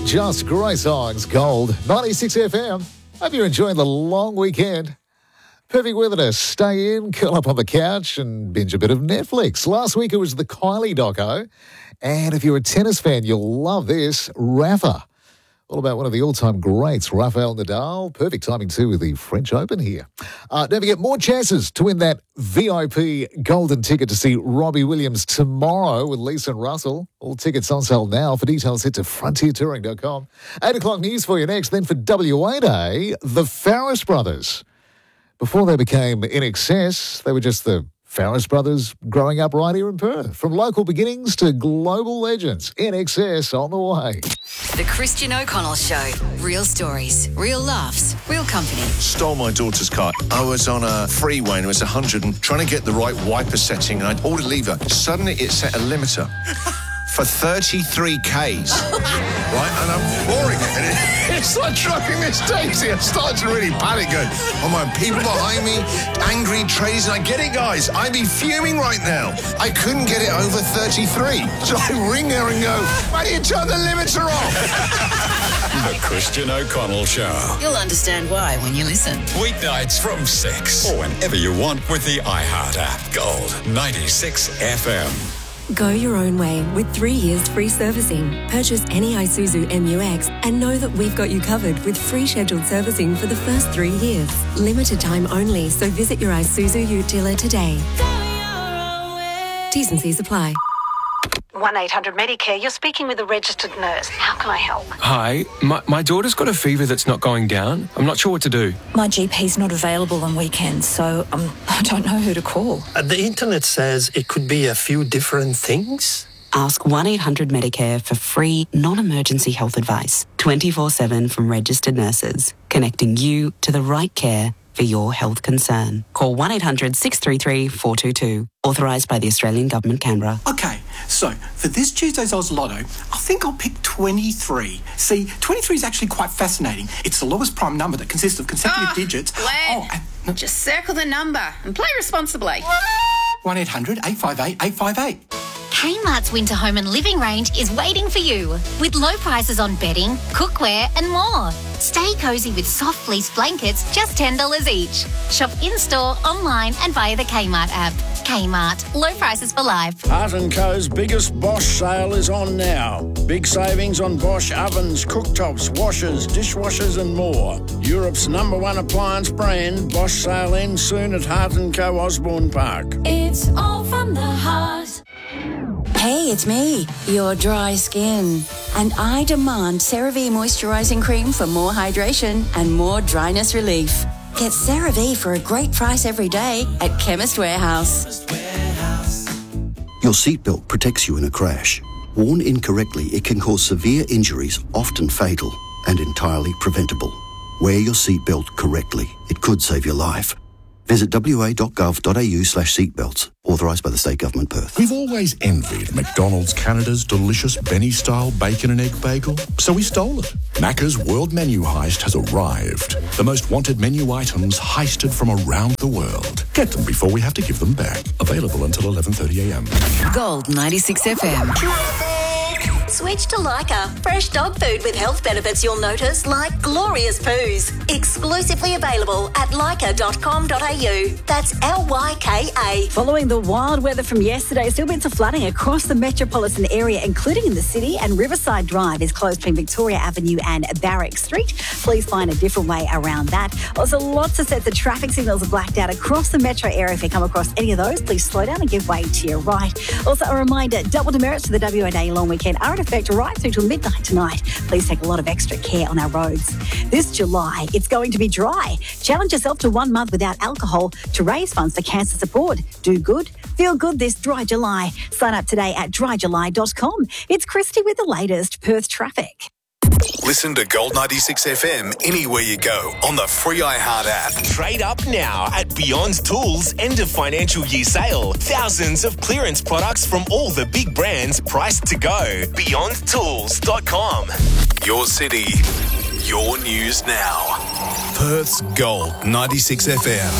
Just great songs. Gold, 96 FM. Hope you're enjoying the long weekend. Perfect weather to stay in, curl up on the couch and binge a bit of Netflix. Last week it was the Kylie doco. And if you're a tennis fan, you'll love this. Rafa. All about one of the all-time greats, Rafael Nadal. Perfect timing too with the French Open here. Don't forget, more chances to win that VIP golden ticket to see Robbie Williams tomorrow with Lisa and Russell. All tickets on sale now. For details, head to frontiertouring.com. 8 o'clock news for you next. Then for WA Day, the Farris Brothers. Before they became INXS, they were just the Farris Brothers growing up right here in Perth. From local beginnings to global legends, INXS on the way. The Christian O'Connell Show. Real stories, real laughs, real company. Stole my daughter's car. I was on a freeway and it was 100 and trying to get the right wiper setting and I pulled a lever. Suddenly it set a limiter for 33 Ks. Right? And I'm pouring it. And it's like driving Miss Daisy. I started to really panic going, oh my, people behind me, angry trays. And I get it, guys. I'd be fuming right now. I couldn't get it over 33. So I ring her and go, why do you turn the limiter off? The Christian O'Connell Show. You'll understand why when you listen. Weeknights from 6 or whenever you want with the iHeart app. Gold 96 FM. Go your own way with 3 years free servicing. Purchase any Isuzu MU-X and know that we've got you covered with free scheduled servicing for the first 3 years. Limited time only, so visit your Isuzu Ute dealer today. T's and C's apply. 1-800-Medicare, you're speaking with a registered nurse. How can I help? Hi, my daughter's got a fever that's not going down. I'm not sure what to do. My GP's not available on weekends, so I don't know who to call. The internet says it could be a few different things. Ask 1-800-Medicare for free, non-emergency health advice. 24/7 from registered nurses, connecting you to the right care for your health concern. Call 1-800-633-422. Authorised by the Australian Government, Canberra. Okay, so for this Tuesday's Oz Lotto, I think I'll pick 23. See, 23 is actually quite fascinating. It's the lowest prime number that consists of consecutive digits. Just circle the number and play responsibly. 1-800-858-858. Kmart's Winter Home and Living range is waiting for you with low prices on bedding, cookware and more. Stay cosy with soft fleece blankets, just $10 each. Shop in-store, online and via the Kmart app. Kmart, low prices for life. Hart & Co.'s biggest Bosch sale is on now. Big savings on Bosch ovens, cooktops, washers, dishwashers and more. Europe's #1 appliance brand. Bosch sale ends soon at Hart & Co. Osborne Park. It's all from the heart. Hey, it's me, your dry skin. And I demand CeraVe Moisturising Cream for more hydration and more dryness relief. Get CeraVe for a great price every day at Chemist Warehouse. Your seatbelt protects you in a crash. Worn incorrectly, it can cause severe injuries, often fatal, and entirely preventable. Wear your seatbelt correctly. It could save your life. Visit wa.gov.au/seatbelts. Authorised by the State Government, Perth. We've always envied McDonald's Canada's delicious Benny-style bacon and egg bagel, so we stole it. Macca's World Menu Heist has arrived. The most wanted menu items heisted from around the world. Get them before we have to give them back. Available until 11:30am. Gold 96 FM. Switch to Lyca. Fresh dog food with health benefits you'll notice, like glorious poos. Exclusively available at lyca.com.au. That's LYKA. Following the wild weather from yesterday, still bits of flooding across the metropolitan area, including in the city, and Riverside Drive is closed between Victoria Avenue and Barrack Street. Please find a different way around that. Also, lots of sets of traffic signals are blacked out across the metro area. If you come across any of those, please slow down and give way to your right. Also, a reminder, double demerits to the WA Day long weekend are in effect right through till midnight tonight. Please take a lot of extra care on our roads. This July, it's going to be dry. Challenge yourself to 1 month without alcohol to raise funds for cancer support. Do good, feel good this dry July. Sign up today at dryjuly.com. It's Christy with the latest Perth traffic. Listen to Gold 96 FM anywhere you go on the free iHeart app. Trade up now at Beyond Tools end of financial year sale. Thousands of clearance products from all the big brands priced to go. BeyondTools.com. Your city, your news now. Perth's Gold 96 FM.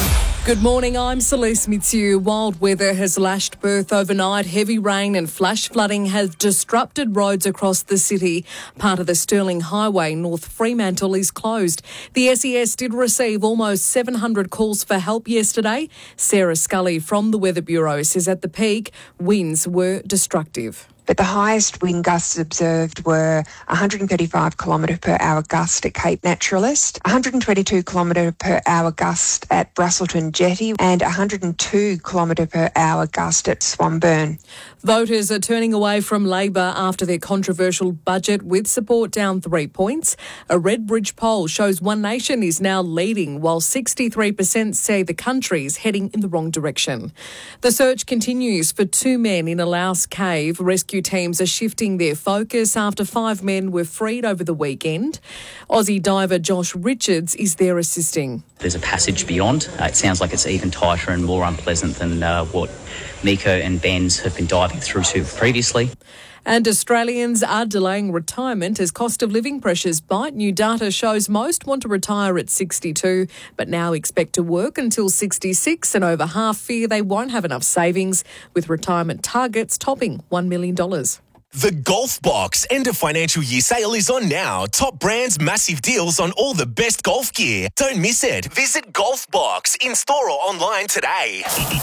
Good morning, I'm Celeste Mitsu. Wild weather has lashed Perth overnight. Heavy rain and flash flooding has disrupted roads across the city. Part of the Stirling Highway, North Fremantle, is closed. The SES did receive almost 700 calls for help yesterday. Sarah Scully from the Weather Bureau says at the peak, winds were destructive. But the highest wind gusts observed were 135 km per hour gust at Cape Naturalist, 122 km per hour gust at Brusselton Jetty, and 102 km per hour gust at Swanburn. Voters are turning away from Labor after their controversial budget, with support down 3 points. A Redbridge poll shows One Nation is now leading, while 63% say the country is heading in the wrong direction. The search continues for 2 men in a Laos cave. Rescue teams are shifting their focus after 5 men were freed over the weekend. Aussie diver Josh Richards is there assisting. There's a passage beyond. It sounds like it's even tighter and more unpleasant than what Nico and Benz have been diving through to previously. And Australians are delaying retirement as cost of living pressures bite. New data shows most want to retire at 62, but now expect to work until 66, and over half fear they won't have enough savings, with retirement targets topping $1 million. The Golf Box end of financial year sale is on now. Top brands, massive deals on all the best golf gear. Don't miss it. Visit Golf Box in store or online today.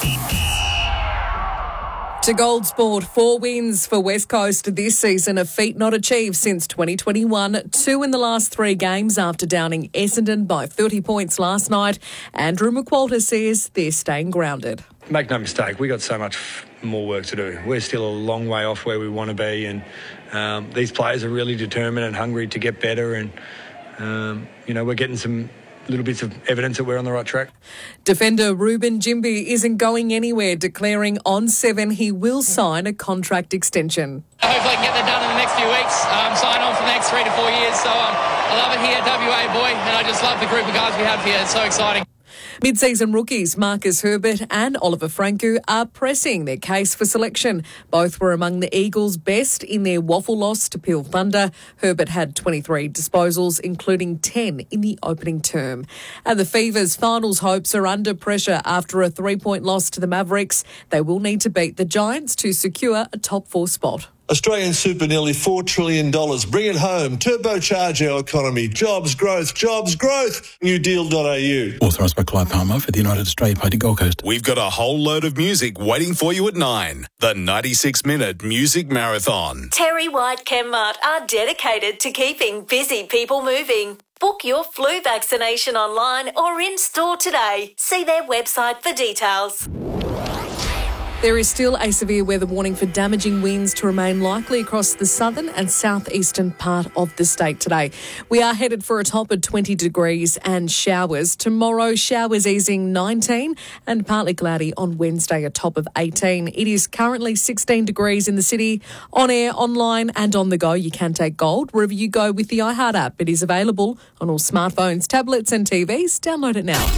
To Gold Sport, 4 wins for West Coast this season, a feat not achieved since 2021. 2 in the last 3 games after downing Essendon by 30 points last night. Andrew McQualter says they're staying grounded. Make no mistake, we got so much more work to do. We're still a long way off where we want to be, and these players are really determined and hungry to get better, and we're getting some little bits of evidence that we're on the right track. Defender Ruben Jimby isn't going anywhere, declaring on 7 he will sign a contract extension. Hopefully I can get that done in the next few weeks, sign on for the next 3 to 4 years. So I love it here, WA boy, and I just love the group of guys we have here. It's so exciting. Mid-season rookies Marcus Herbert and Oliver Franco are pressing their case for selection. Both were among the Eagles' best in their waffle loss to Peel Thunder. Herbert had 23 disposals, including 10 in the opening term. And the Fever's finals hopes are under pressure after a 3-point loss to the Mavericks. They will need to beat the Giants to secure a top 4 spot. Australian super nearly $4 trillion. Bring it home. Turbocharge our economy. Jobs, growth, jobs, growth. NewDeal.au. Authorised by Clive Palmer for the United Australia Party Gold Coast. We've got a whole load of music waiting for you at 9. The 96-minute music marathon. Terry White Chemmart are dedicated to keeping busy people moving. Book your flu vaccination online or in store today. See their website for details. There is still a severe weather warning for damaging winds to remain likely across the southern and southeastern part of the state today. We are headed for a top of 20 degrees and showers. Tomorrow, showers easing 19 and partly cloudy on Wednesday, a top of 18. It is currently 16 degrees in the city. On air, online and on the go, you can take Gold wherever you go with the iHeart app. It is available on all smartphones, tablets and TVs. Download it now.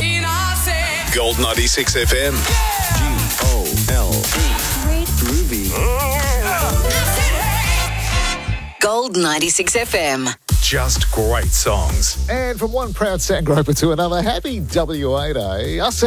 Gold 96 FM. Red Groovy. Gold 96 FM. Just great songs. And from one proud Sandgroper to another, happy WA Day. Us